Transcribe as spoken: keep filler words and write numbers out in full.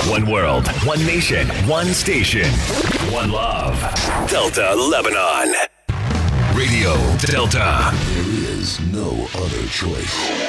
One world, one nation, one station, one love. Delta Lebanon. Radio Delta. There is no other choice.